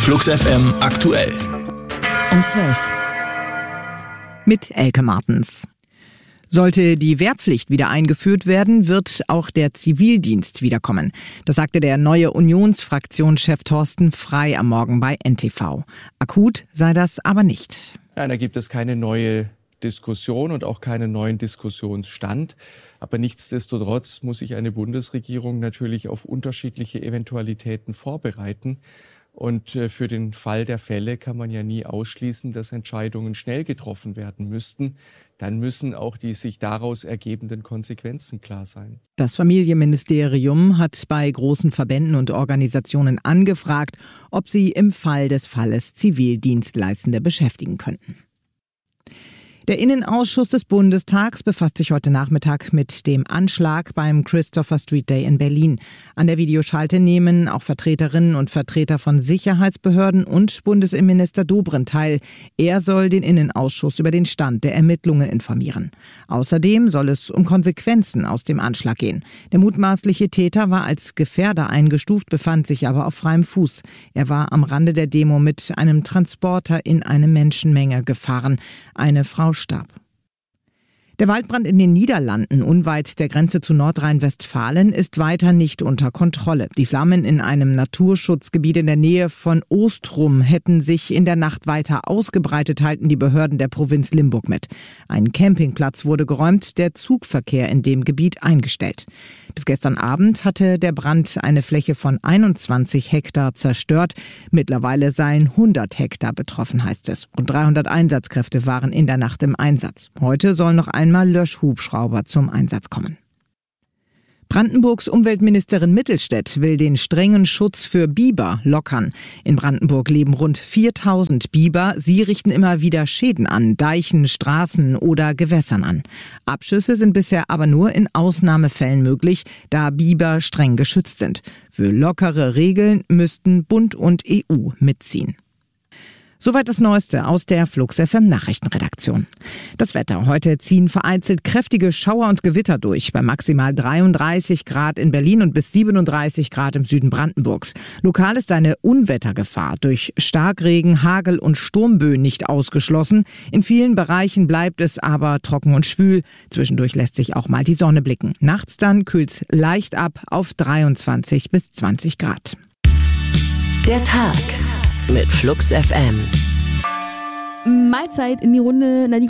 Flux FM aktuell. Um 12. Mit Elke Martens. Sollte die Wehrpflicht wieder eingeführt werden, wird auch der Zivildienst wiederkommen. Das sagte der neue Unionsfraktionschef Thorsten Frey am Morgen bei NTV. Akut sei das aber nicht. Nein, da gibt es keine neue Diskussion und auch keinen neuen Diskussionsstand. Aber nichtsdestotrotz muss sich eine Bundesregierung natürlich auf unterschiedliche Eventualitäten vorbereiten. Und für den Fall der Fälle kann man ja nie ausschließen, dass Entscheidungen schnell getroffen werden müssten. Dann müssen auch die sich daraus ergebenden Konsequenzen klar sein. Das Familienministerium hat bei großen Verbänden und Organisationen angefragt, ob sie im Fall des Falles Zivildienstleistende beschäftigen könnten. Der Innenausschuss des Bundestags befasst sich heute Nachmittag mit dem Anschlag beim Christopher Street Day in Berlin. An der Videoschalte nehmen auch Vertreterinnen und Vertreter von Sicherheitsbehörden und Bundesinnenminister Dobrindt teil. Er soll den Innenausschuss über den Stand der Ermittlungen informieren. Außerdem soll es um Konsequenzen aus dem Anschlag gehen. Der mutmaßliche Täter war als Gefährder eingestuft, befand sich aber auf freiem Fuß. Er war am Rande der Demo mit einem Transporter in eine Menschenmenge gefahren. Eine Frau starb. Der Waldbrand in den Niederlanden, unweit der Grenze zu Nordrhein-Westfalen, ist weiter nicht unter Kontrolle. Die Flammen in einem Naturschutzgebiet in der Nähe von Oostrum hätten sich in der Nacht weiter ausgebreitet, teilten die Behörden der Provinz Limburg mit. Ein Campingplatz wurde geräumt, der Zugverkehr in dem Gebiet eingestellt. Bis gestern Abend hatte der Brand eine Fläche von 21 Hektar zerstört. Mittlerweile seien 100 Hektar betroffen, heißt es. Rund 300 Einsatzkräfte waren in der Nacht im Einsatz. Heute sollen noch einmal Löschhubschrauber zum Einsatz kommen. Brandenburgs Umweltministerin Mittelstädt will den strengen Schutz für Biber lockern. In Brandenburg leben rund 4000 Biber. Sie richten immer wieder Schäden an Deichen, Straßen oder Gewässern an. Abschüsse sind bisher aber nur in Ausnahmefällen möglich, da Biber streng geschützt sind. Für lockere Regeln müssten Bund und EU mitziehen. Soweit das Neueste aus der Flux FM Nachrichtenredaktion. Das Wetter. Heute ziehen vereinzelt kräftige Schauer und Gewitter durch. Bei maximal 33 Grad in Berlin und bis 37 Grad im Süden Brandenburgs. Lokal ist eine Unwettergefahr durch Starkregen, Hagel und Sturmböen nicht ausgeschlossen. In vielen Bereichen bleibt es aber trocken und schwül. Zwischendurch lässt sich auch mal die Sonne blicken. Nachts dann kühlt's leicht ab auf 23 bis 20 Grad. Der Tag mit Flux FM. Mahlzeit in die Runde. Na, die